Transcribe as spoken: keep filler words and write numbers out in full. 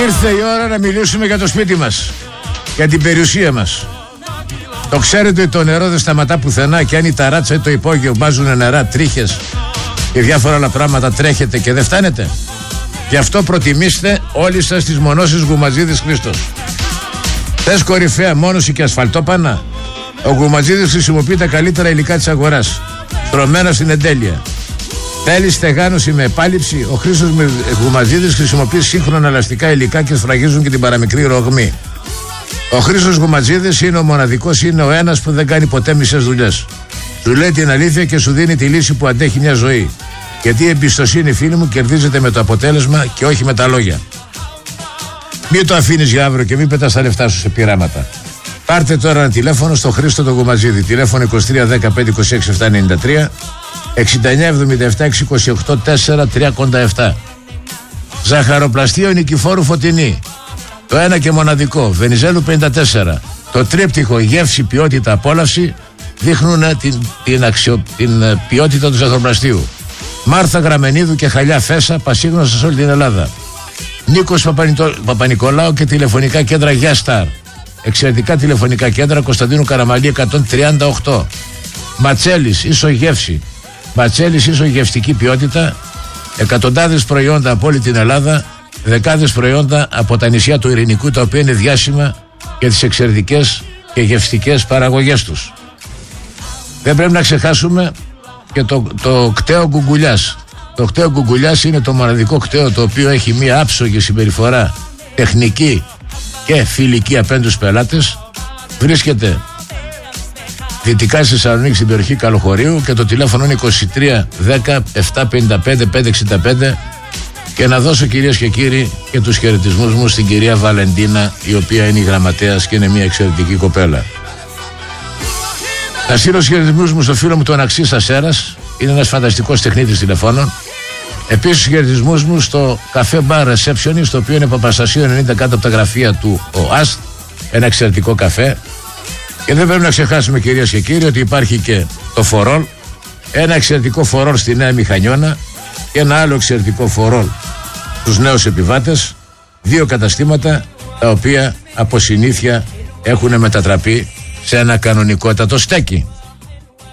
Ήρθε η ώρα να μιλήσουμε για το σπίτι μας, για την περιουσία μας. Το ξέρετε ότι το νερό δεν σταματά πουθενά και αν η ταράτσα ή το υπόγειο μπάζουν νερά, τρίχες και διάφορα άλλα πράγματα, τρέχετε και δεν φτάνετε. Γι' αυτό προτιμήστε όλοι σας τις μονώσεις Γκουματζίδης Χρήστος. Θες κορυφαία μόνωση και ασφαλτόπανα? Ο Γκουματζίδης χρησιμοποιεί τα καλύτερα υλικά της αγοράς, στρωμένα στην εντέλεια. Θέλει στεγάνωση με επάλυψη? Ο Χρήστος Γκουματζίδης χρησιμοποιεί σύγχρονα ελαστικά υλικά και σφραγίζουν και την παραμικρή ρογμή. Ο Χρήστος Γκουματζίδης είναι ο μοναδικός, είναι ο ένας που δεν κάνει ποτέ μισές δουλειές. Σου λέει την αλήθεια και σου δίνει τη λύση που αντέχει μια ζωή. Γιατί η εμπιστοσύνη, φίλοι μου, κερδίζεται με το αποτέλεσμα και όχι με τα λόγια. Μην το αφήνεις για αύριο και μην πετάς τα λεφτά σου σε πειράματα. Πάρτε τώρα ένα τηλέφωνο στο Χρήστο τον Γκουματζίδη. Τηλέφωνο είκοσι τρία δεκαπέντε είκοσι έξι επτακόσια ενενήντα τρία, εξήντα εννιά εβδομήντα επτά εξακόσια είκοσι οκτώ τετρακόσια τριάντα επτά. Ζαχαροπλαστείο Νικηφόρου Φωτεινή. Το ένα και μοναδικό, Βενιζέλου πενήντα τέσσερα. Το τρίπτυχο γεύση, ποιότητα, απόλαυση δείχνουν την, την, αξιο, την ποιότητα του ζαχαροπλαστείου. Μάρθα Γραμμενίδου και Χαλιά Φέσα, πασίγνωστα σε όλη την Ελλάδα. Νίκος Παπανικολάου και τηλεφωνικά κέντρα Γιαστάρ. Εξαιρετικά τηλεφωνικά κέντρα Κωνσταντίνου Καραμαλή εκατόν τριάντα οκτώ. Ματσέλης, ίσο γεύση. Ματσέλης, ίσο γευστική ποιότητα. Εκατοντάδες προϊόντα από όλη την Ελλάδα. Δεκάδες προϊόντα από τα νησιά του Ειρηνικού, τα οποία είναι διάσημα για τις εξαιρετικές και γευστικές παραγωγές τους. Δεν πρέπει να ξεχάσουμε και το, το κταίο Γκουγκουλιάς. Το κταίο Γκουγκουλιάς είναι το μοναδικό κταίο το οποίο έχει μία άψογη συμπεριφορά, τεχνική και φιλική απέναντι στους πελάτες. Βρίσκεται δυτικά στη Θεσσαλονίκη, στην περιοχή Καλοχωρίου, και το τηλέφωνο είναι είκοσι τρία δέκα επτακόσια πενήντα πέντε πεντακόσια εξήντα πέντε. Και να δώσω, κυρίες και κύριοι, και τους χαιρετισμούς μου στην κυρία Βαλεντίνα, η οποία είναι η γραμματέας και είναι μια εξαιρετική κοπέλα. Να στείλω τους χαιρετισμούς μου στο φίλο μου τον Αξής Ασέρας, είναι ένας φανταστικός τεχνίτης τηλεφώνων. Επίσης τους χαιρετισμούς μου στο Café Bar Receptionist, το οποίο είναι Παπαστασίου ενενήντα κάτω από τα γραφεία του ΟΑΣΤ, ένα εξαιρετικό καφέ. Και δεν πρέπει να ξεχάσουμε, κυρίες και κύριοι, ότι υπάρχει και το Φορόλ, ένα εξαιρετικό Φορόλ στη Νέα Μηχανιώνα και ένα άλλο εξαιρετικό Φορόλ στους νέους επιβάτες. Δύο καταστήματα τα οποία από συνήθεια έχουν μετατραπεί σε ένα κανονικότατο στέκι.